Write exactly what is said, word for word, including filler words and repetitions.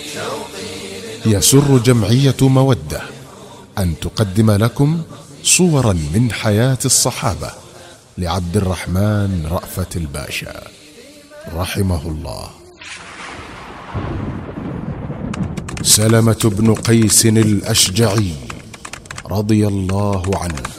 يسر جمعية مودة أن تقدم لكم صورا من حياة الصحابة لعبد الرحمن رأفت الباشا رحمه الله. سلمة بن قيس الأشجعي رضي الله عنه